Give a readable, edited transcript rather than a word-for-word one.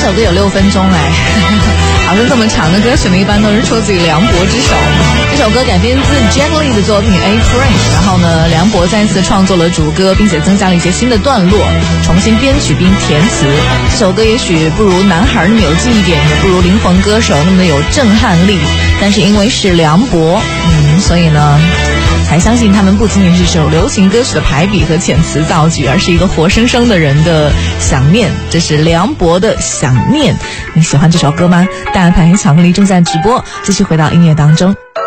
首歌有6分钟哎，好像这么长的歌曲呢，一般都是出自于梁博之手。这首歌改编自 Jet Li 的作品 A-Train， 然后呢，梁博再次创作了主歌，并且增加了一些新的段落，重新编曲并填词。这首歌也许不如男孩那么有记忆点，也不如灵魂歌手那么的有震撼力，但是因为是梁博，所以呢才相信他们不仅仅是首流行歌曲的排比和遣词造句，而是一个活生生的人的想念。这是梁博的想念。你喜欢这首歌吗？大盘黑巧克力正在直播，继续回到音乐当中。